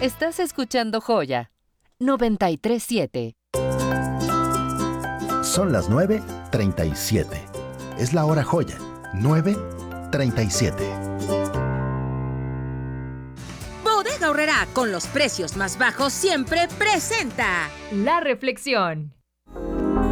Estás escuchando Joya 93.7. Son las 9:37. Es la hora Joya, 9:37. Bodega Aurrerá, con los precios más bajos siempre presenta La reflexión.